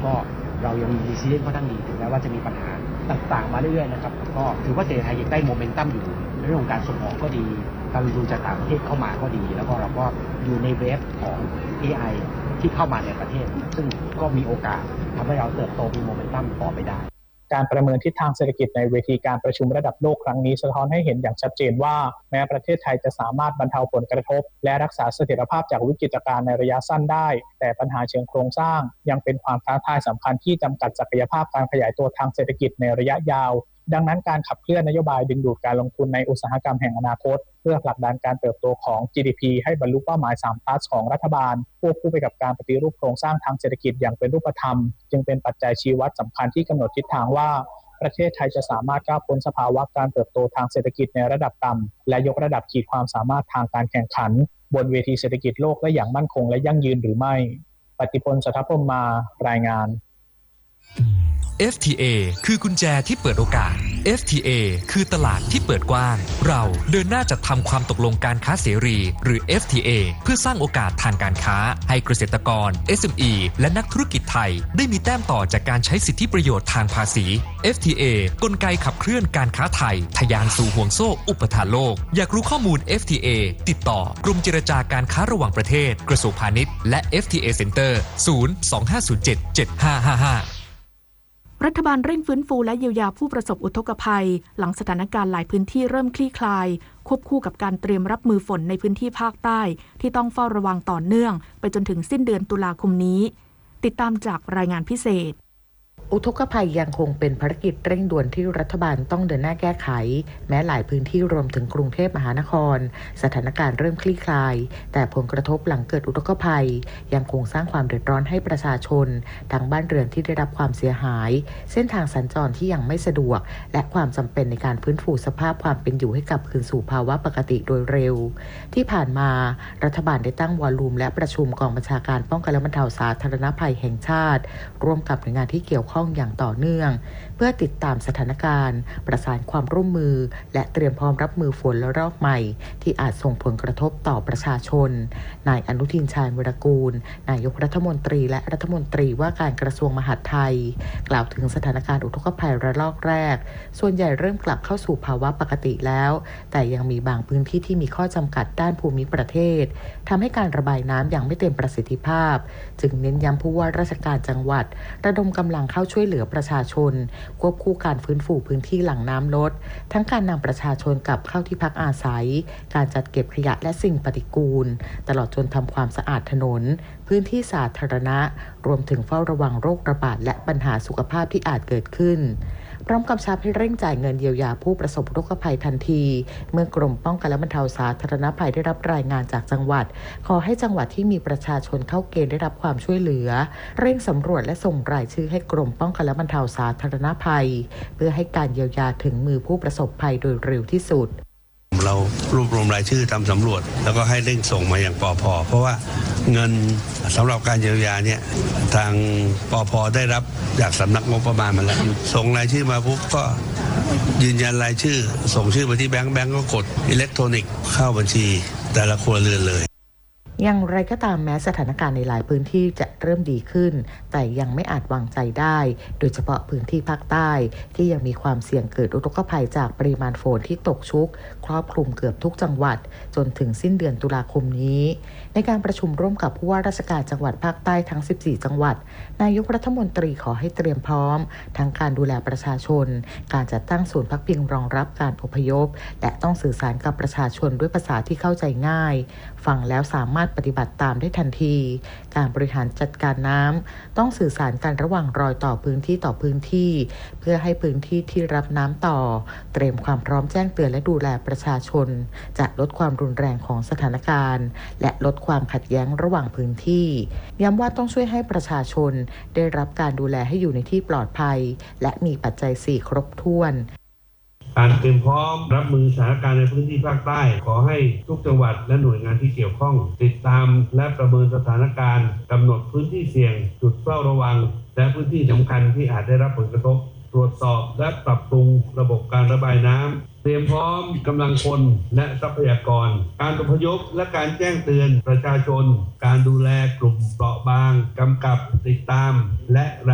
ก็เรายังมีซีรีส์ค่อนข้างดีถึงแม้ว่าจะมีปัญหาต่างๆมาเรื่อยๆนะครับก็ถือว่าเศรษฐกิจไทยยังได้โมเมนตัมอยู่ในเรื่องของการส่งออกก็ดีการลงทุนจากต่างประเทศเข้ามาก็ดีแล้วก็เราก็อยู่ในเวฟของ AI ที่เข้ามาในประเทศซึ่งก็มีโอกาสทำให้เราเติบโตมีโมเมนตัมต่อไปได้การประเมินทิศทางเศรษฐกิจในเวทีการประชุมระดับโลกครั้งนี้สะท้อนให้เห็นอย่างชัดเจนว่าแม้ประเทศไทยจะสามารถบรรเทาผลกระทบและรักษาเสถียรภาพจากวิกฤตการณ์ในระยะสั้นได้แต่ปัญหาเชิงโครงสร้างยังเป็นความท้าทายสำคัญที่จำกัดศักยภาพการขยายตัวทางเศรษฐกิจในระยะยาวดังนั้นการขับเคลื่อนนโยบายดึงดูดการลงทุนในอุตสาหกรรมแห่งอนาคตเพื่อผลักดันการเติบโตของ GDP ให้บรรลุเป้าหมาย3+ของรัฐบาลควบคู่ไปกับการปฏิรูปโครงสร้างทางเศรษฐกิจอย่างเป็นรูปธรรมจึงเป็นปัจจัยชี้วัดสำคัญที่กำหนดทิศทางว่าประเทศไทยจะสามารถก้าวพ้นสภาวะการเติบโตทางเศรษฐกิจในระดับต่ำและยกระดับขีดความสามารถทางการแข่งขันบนเวทีเศรษฐกิจโลกได้อย่างมั่นคงและยั่งยืนหรือไม่ปฏิพล สัทธพรหมมารายงาน FTA คือกุญแจที่เปิดโอกาส FTA คือตลาดที่เปิดกว้างเราเดินหน้าจัดทำความตกลงการค้าเสรีหรือ FTA เพื่อสร้างโอกาสทางการค้าให้เกษตรกร SME และนักธุรกิจไทยได้มีแต้มต่อจากการใช้สิทธิประโยชน์ทางภาษี FTA กลไกขับเคลื่อนการค้าไทยทะยานสู่ห่วงโซ่อุปทานโลกอยากรู้ข้อมูล FTA ติดต่อกรมเจรจาการค้าระหว่างประเทศกระทรวงพาณิชย์และ FTA Center 025077555 รัฐบาลเร่งฟื้นฟูและเยียวยาผู้ประสบอุทกภัยหลังสถานการณ์หลายพื้นที่เริ่มคลี่คลายควบคู่กับการเตรียมรับมือฝนในพื้นที่ภาคใต้ที่ต้องเฝ้าระวังต่อเนื่องไปจนถึงสิ้นเดือนตุลาคมนี้ติดตามจากรายงานพิเศษอุทกภัยยังคงเป็นภารกิจเร่งด่วนที่รัฐบาลต้องเดินหน้าแก้ไขแม้หลายพื้นที่รวมถึงกรุงเทพมหานครสถานการณ์เริ่มคลี่คลายแต่ผลกระทบหลังเกิดอุทกภัยยังคงสร้างความเดือดร้อนให้ประชาชนทั้งบ้านเรือนที่ได้รับความเสียหายเส้นทางสัญจรที่ยังไม่สะดวกและความจำเป็นในการฟื้นฟูสภาพความเป็นอยู่ให้กลับคืนสู่ภาวะปกติโดยเร็วที่ผ่านมารัฐบาลได้ตั้งวอลลุ่มและประชุมกองบัญชาการป้องกันและบรรเทาสาธารณภัยแห่งชาติร่วมกับหน่วยงานที่เกี่ยวข้องอย่างต่อเนื่องเพื่อติดตามสถานการณ์ประสานความร่วมมือและเตรียมพร้อมรับมือฝนระลอกใหม่ที่อาจส่งผลกระทบต่อประชาชนนายอนุทินชาญวิรากูลนายกรัฐมนตรีและรัฐมนตรีว่าการกระทรวงมหาดไทยกล่าวถึงสถานการณ์อุทกภัยระลอกแรกส่วนใหญ่เริ่มกลับเข้าสู่ภาวะปกติแล้วแต่ยังมีบางพื้นที่ที่มีข้อจำกัดด้านภูมิประเทศทำให้การระบายน้ำยังไม่เต็มประสิทธิภาพจึงเน้นย้ำผู้ว่าราชการจังหวัดระดมกำลังเข้าช่วยเหลือประชาชนควบคู่การฟื้นฟูพื้นที่หลังน้ำลดทั้งการนำประชาชนกลับเข้าที่พักอาศัยการจัดเก็บขยะและสิ่งปฏิกูลตลอดจนทำความสะอาดถนนพื้นที่สาธารณะรวมถึงเฝ้าระวังโรคระบาดและปัญหาสุขภาพที่อาจเกิดขึ้นพร้อมกำชับให้เร่งจ่ายเงินเยียวยาผู้ประสบอุทกภัยทันทีเมื่อกรมป้องกันและบรรเทาสาธารณภัยได้รับรายงานจากจังหวัดขอให้จังหวัดที่มีประชาชนเข้าเกณฑ์ได้รับความช่วยเหลือเร่งสำรวจและส่งรายชื่อให้กรมป้องกันและบรรเทาสาธารณภัยเพื่อให้การเยียวยาถึงมือผู้ประสบภัยโดยเร็วที่สุดเรารวบรวมรายชื่อทำสำรวจแล้วก็ให้เร่งส่งมาอย่างปภ.เพราะว่าเงินสำหรับการเยียวยาเนี่ยทางปภ.ได้รับจากสำนักงบประมาณมาแล้วส่งรายชื่อมาปุ๊บก็ยืนยันรายชื่อส่งชื่อไปที่แบงก์ก็กดอิเล็กทรอนิกส์เข้าบัญชีแต่ละครัวเรือนเลยอย่างไรก็ตามแม้สถานการณ์ในหลายพื้นที่จะเริ่มดีขึ้นแต่ยังไม่อาจวางใจได้โดยเฉพาะพื้นที่ภาคใต้ที่ยังมีความเสี่ยงเกิดอุทกภัยจากปริมาณฝนที่ตกชุกครอบคลุมเกือบทุกจังหวัดจนถึงสิ้นเดือนตุลาคมนี้ในการประชุมร่วมกับผู้ว่าราชการจังหวัดภาคใต้ทั้ง14จังหวัดนายกรัฐมนตรีขอให้เตรียมพร้อมทั้งการดูแลประชาชนการจัดตั้งศูนย์พักพิงรองรับการอพยพและต้องสื่อสารกับประชาชนด้วยภาษาที่เข้าใจง่ายฟังแล้วสามารถปฏิบัติตามได้ทันทีการบริหารจัดการน้ำต้องสื่อสารกันระหว่างรอยต่อพื้นที่ต่อพื้นที่เพื่อให้พื้นที่ที่รับน้ำต่อเตรียมความพร้อมแจ้งเตือนและดูแลประชาชนจะลดความรุนแรงของสถานการณ์และลดความขัดแย้งระหว่างพื้นที่ย้ำว่าต้องช่วยให้ประชาชนได้รับการดูแลให้อยู่ในที่ปลอดภัยและมีปัจจัย4ครบถ้วนการเตรียมพร้อมรับมือสถานการณ์ในพื้นที่ภาคใต้ขอให้ทุกจังหวัดและหน่วยงานที่เกี่ยวข้องติดตามและประเมินสถานการณ์กำหนดพื้นที่เสี่ยงจุดเฝ้าระวังและพื้นที่สำคัญที่อาจได้รับผลกระทบตรวจสอบและปรับปรุงระบบการระบายน้ำเตรียมพร้อมกำลังคนและทรัพยากรการอพยพและการแจ้งเตือนประชาชนการดูแลกลุ่มเปราะบางกำกับติดตามและ